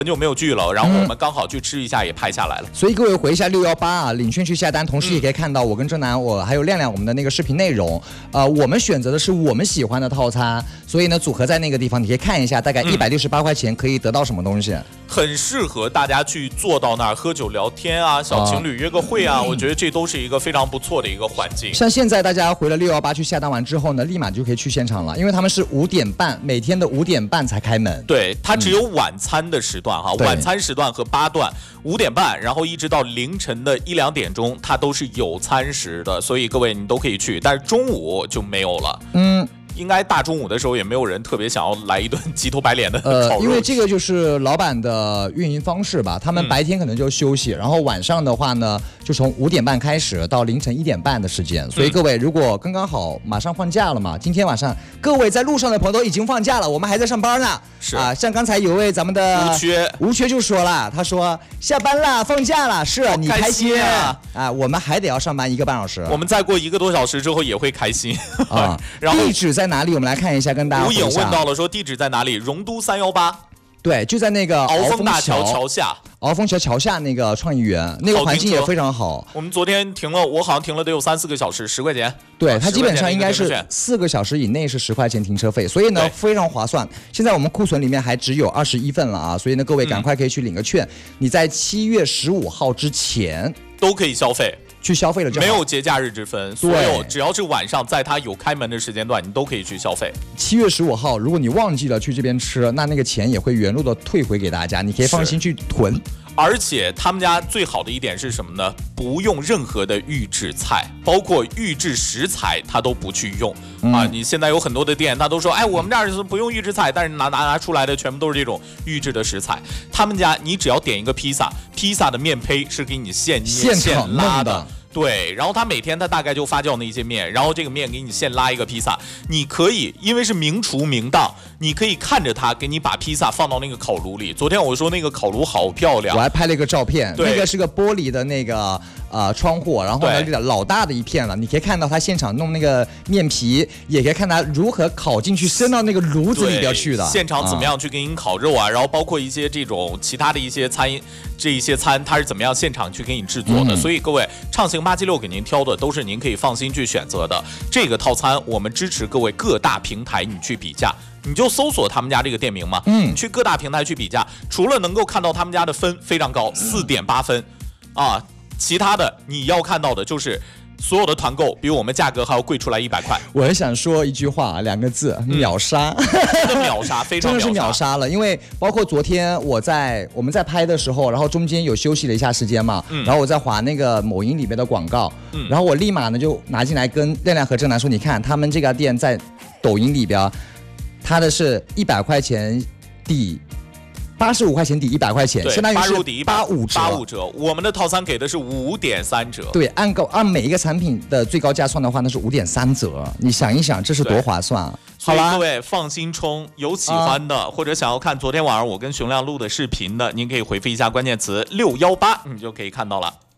很久没有聚了，然后我们刚好去吃一下，也拍下来了。 所以各位回一下618啊，领券去下单，同时也可以看到我跟正南，我还有亮亮我们的那个视频内容。我们选择的是我们喜欢的套餐，所以呢，组合在那个地方，你可以看一下，大概168块钱可以得到什么东西。 很适合大家去坐到那儿喝酒聊天啊，小情侣约个会啊，我觉得这都是一个非常不错的一个环境。 像现在大家回了618去下单完之后呢，立马就可以去现场了，因为他们是5点半，每天的5点半才开门。 对，它只有晚餐的时段哈，晚餐时段和8段5点半，然后一直到凌晨的1、2点钟，它都是有餐食的，所以各位你都可以去，但是中午就没有了。应该大中午的时候也没有人特别想要来一顿鸡头白脸的烤肉。 因为这个就是老板的运营方式吧，他们白天可能就休息，然后晚上的话呢，就从5点半开始到凌晨1点半的时间。所以各位如果刚刚好马上放假了嘛，今天晚上各位在路上的朋友都已经放假了，我们还在上班呢。 是啊，像刚才有位咱们的吴缺就说了，他说下班了，放假了，是你开心啊？我们还得要上班1个半小时， 我们再过1个多小时之后也会开心啊。然后地址在哪里？我们来看一下，跟大家吴影问到了，说地址在哪里？荣都318。 对，就在那个鳌峰大桥桥下， 鳌峰桥下那个创意园，那个环境也非常好。 我们昨天停了，我好像停了得有3、4个小时，10块钱。 对，它基本上应该是4个小时以内是10块钱停车费，所以呢非常划算。现在我们库存里面还只有21份了啊，所以呢各位赶快可以去领个券，你在7月15号之前都可以消费。 去消费了就好， 没有节假日之分，所有只要是晚上，在它有开门的时间段，你都可以去消费。 7月15号，如果你忘记了去这边吃，那个钱也会原路的退回给大家，你可以放心去囤。 而且他们家最好的一点是什么呢？不用任何的预制菜，包括预制食材，他都不去用啊！你现在有很多的店，他都说，哎，我们这儿是不用预制菜，但是拿出来的全部都是这种预制的食材。他们家你只要点一个披萨，披萨的面胚是给你现捏现拉的。对，然后他每天他大概就发酵那些面，然后这个面给你现拉一个披萨，你可以因为是明厨明档，你可以看着他给你把披萨放到那个烤炉里。昨天我说那个烤炉好漂亮， 我还拍了一个照片，那个是个玻璃的那个窗户，然后呢老大的一片了，你可以看到他现场弄那个面皮，也可以看他如何烤进去，伸到那个炉子里边去的。 现场怎么样去给你烤肉啊？然后包括一些这种其他的一些餐，他是怎么样现场去给你制作的？所以各位畅行876给您挑的都是您可以放心去选择的这个套餐，我们支持各位各大平台你去比价，你就搜索他们家这个店名嘛，去各大平台去比价，除了能够看到他们家的分非常高，4.8分啊，其他的你要看到的就是所有的团购比我们价格还要贵出来100块。 我很想说一句话，2个字，秒杀， 真的秒杀，非常真的是秒杀了。因为包括昨天我们在拍的时候，然后中间有休息了一下时间嘛，然后我在划那个某音里面的广告，然后我立马呢就拿进来跟亮亮和正南说，你看他们这家店在抖音里边，它的是100块钱抵85块钱抵100块钱，相当于是85 折。我们的套餐给的是5.3折。 对，按每一个产品的最高价算的话，那是5.3折。你想一想，这是多划算啊！ 所以各位放心冲，有喜欢的或者想要看昨天晚上我跟熊亮录的视频的，您可以回复一下关键词618，你就可以看到了。